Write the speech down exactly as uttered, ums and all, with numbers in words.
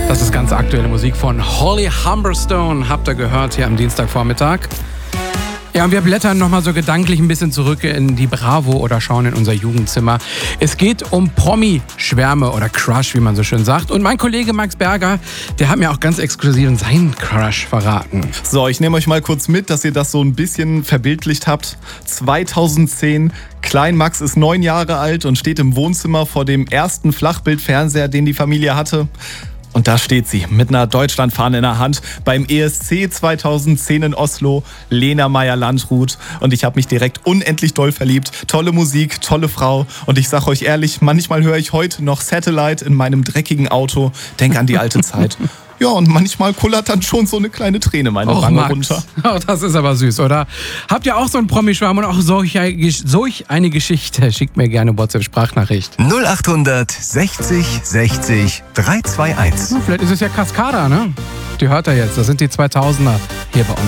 Das ist ganz aktuelle Musik von Holly Humberstone, habt ihr gehört hier am Dienstagvormittag. Ja, und wir blättern nochmal so gedanklich ein bisschen zurück in die Bravo oder schauen in unser Jugendzimmer. Es geht um Promi-Schwärme oder Crush, wie man so schön sagt. Und mein Kollege Max Berger, der hat mir auch ganz exklusiv seinen Crush verraten. So, ich nehme euch mal kurz mit, dass ihr das so ein bisschen verbildlicht habt. zweitausendzehn, Klein Max ist neun Jahre alt und steht im Wohnzimmer vor dem ersten Flachbildfernseher, den die Familie hatte. Und da steht sie, mit einer Deutschlandfahne in der Hand, beim E S C zweitausendzehn in Oslo, Lena Meyer-Landrut. Und ich habe mich direkt unendlich doll verliebt. Tolle Musik, tolle Frau. Und ich sag euch ehrlich, manchmal höre ich heute noch Satellite in meinem dreckigen Auto. Denk an die alte Zeit. Ja, und manchmal kullert dann schon so eine kleine Träne meine Och, Wange Max. runter. Oh, das ist aber süß, oder? Habt ihr auch so einen Promi-Schwarm und auch solch, solch eine Geschichte? Schickt mir gerne WhatsApp-Sprachnachricht. null achthundert sechzig sechzig drei zwei eins. Vielleicht ist es ja Cascada, ne? Die hört er jetzt. Das sind die zweitausender hier bei uns.